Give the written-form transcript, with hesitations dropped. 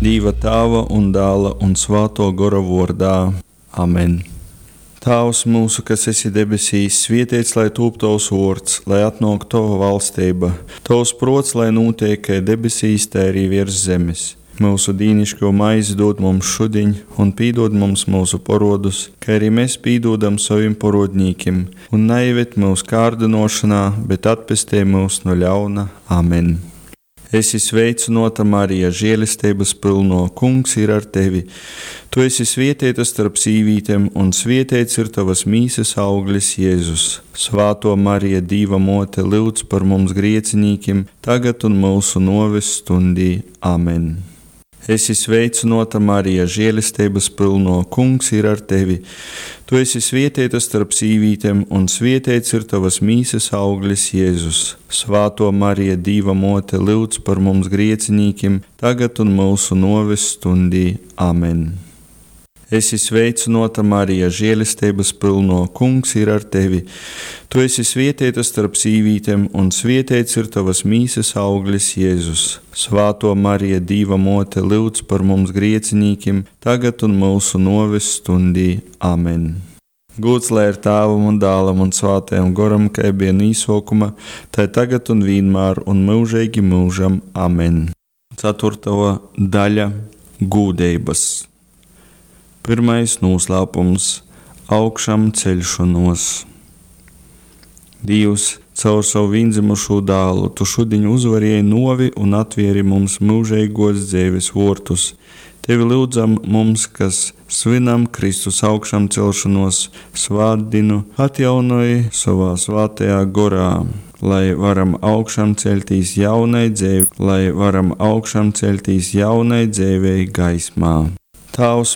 Dieva Tēva un Dēla un Svēto Gara vārdā. Amen. Tēvs mūsu, kas esi debesīs, svētīts lai top tavs vārds, lai atnāk tava valstība, tavs prots, lai notiek kā debesīs, tā arī virs zemes. Mūsu dīnišķo maizi dod mums šodien, un pīdod mums mūsu parodus, kā arī mēs pīdodam saviem parodnīkiem, un neieved mūsu kārdinošanā, bet atpestī mūs no ļauna. Amen. Esi sveicināta, Marija, žēlistības pilno, Kungs ir ar tevi. Tu esi svētīta starp sīvītēm, un svētīts ir tavas mīsas auglis, Jēzus. Svētā Marija, Dieva mote, lūdz par mums griecinīkiem, tagad un mūsu noves stundī. Amen. Esi sveicināta, Marija, žēlistības pilno, Kungs ir ar tevi. Tu esi svētīta starp sīvītēm, un svētīts ir tavas mīsas auglis, Jēzus. Svētā Marija, Dieva mote, lūdz par mums griecinīkiem, tagad un mūsu noves stundī. Amen. Esi sveicināta, Marija, žēlistības pilno, Kungs ir ar tevi. Tu esi svētīta starp sīvītēm, un svētīts ir tavas mīsas auglis, Jēzus. Svētā Marija, Dieva mote, lūdz par mums griecinīkiem, tagad un mūsu noves stundī. Amen. Gods lai ir Tēvam un Dēlam un Svētajam Garam, kā bija no sākuma, tā tagad un vienmēr un mūžīgi mūžam. Amen. 4. daļa – gūdības. Pirmais noslēpums – augšām celšanos. Dievs, caur savu vienzimušo dēlu, tu šodien uzvarēji novi un atvieri mums mūžīgos dzīves vārtus. Tevi lūdzam mums, kas svinam Kristus augšām celšanos, svētdienu, atjaunoji savā svētajā garā, lai varam augšām celtīs jaunai dzīvei, gaismā. Tēvs